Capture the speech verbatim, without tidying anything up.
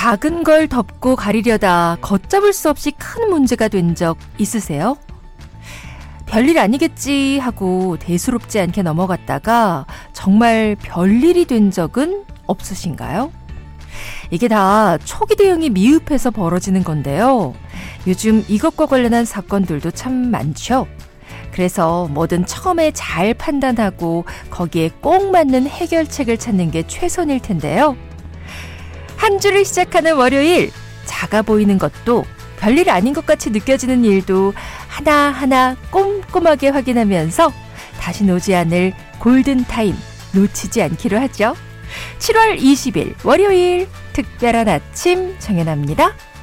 작은 걸 덮고 가리려다 걷잡을 수 없이 큰 문제가 된 적 있으세요? 별일 아니겠지 하고 대수롭지 않게 넘어갔다가 정말 별일이 된 적은 없으신가요? 이게 다 초기 대응이 미흡해서 벌어지는 건데요. 요즘 이것과 관련한 사건들도 참 많죠. 그래서 뭐든 처음에 잘 판단하고 거기에 꼭 맞는 해결책을 찾는 게 최선일 텐데요. 한 주를 시작하는 월요일, 작아 보이는 것도 별일 아닌 것 같이 느껴지는 일도 하나하나 꼼꼼하게 확인하면서 다시 오지 않을 골든타임 놓치지 않기로 하죠. 칠월 이십일 월요일 특별한 아침 정연아입니다.